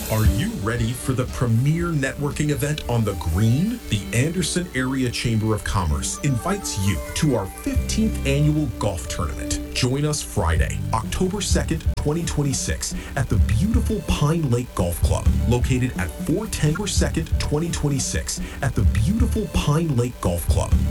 Are you ready for the premier networking event on the Green? The Anderson Area Chamber of Commerce invites you to our 15th annual golf tournament. Join us Friday, October 2nd, 2026 at the beautiful Pine Lake Golf Club, located at 410 2nd, 2026 at the beautiful Pine Lake Golf Club.